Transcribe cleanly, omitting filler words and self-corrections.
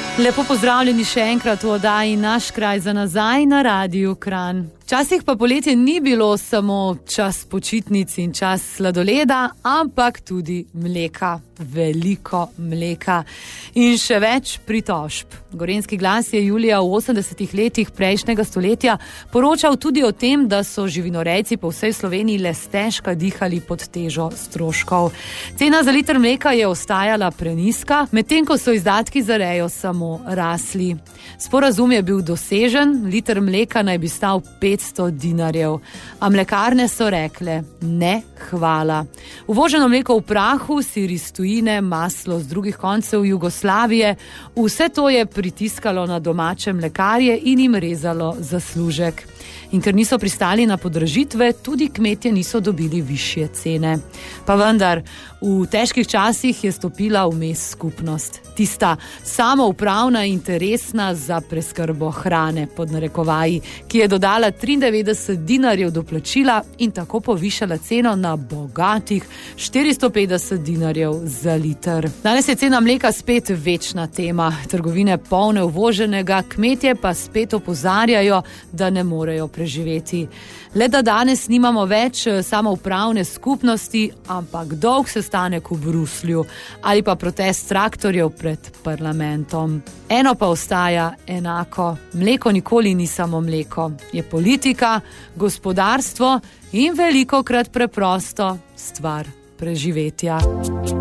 Lepo pozdravljeni še enkrat v oddaji Naš kraj za nazaj na Radiu Kranj. Včasih pa poletje ni bilo samo čas počitnic in čas sladoleda, ampak tudi mleka. Veliko mleka. In še več pritožb. Gorenjski glas je julija v 80 letih prejšnjega stoletja poročal tudi o tem, da so živinorejci po vsej Sloveniji le stežka dihali pod težo stroškov. Cena za liter mleka je ostajala prenizka, medtem ko so izdatki za rejo samo rasli. Sporazum je bil dosežen, liter mleka naj bi stal 500 dinarjev, a mlekarne so rekle ne, hvala. Uvoženo mleko v prahu, sir iz tujine, maslo z drugih koncev Jugoslavije, vse to je pritiskalo na domače mlekarje in jim rezalo zaslužek. In ker niso pristali na podražitve, tudi kmetje niso dobili višje cene. Pa vendar, v težkih časih je stopila vmes skupnost. Tista samoupravna interesna za preskrbo hrane, pod narekovaji, ki je dodala 93 dinarjev do plačila in tako povišala ceno na bogatih 450 dinarjev za liter. Danes je cena mleka spet večna tema. Trgovine polne uvoženega, kmetje pa spet opozarjajo, da ne morejo preživeti. Le da danes nimamo več samoupravne skupnosti, ampak dolg sestanek v Bruslju ali pa protest traktorjev pred parlamentom. Eno pa ostaja enako. Mleko nikoli ni samo mleko. Je politika, gospodarstvo in velikokrat preprosto stvar preživetja.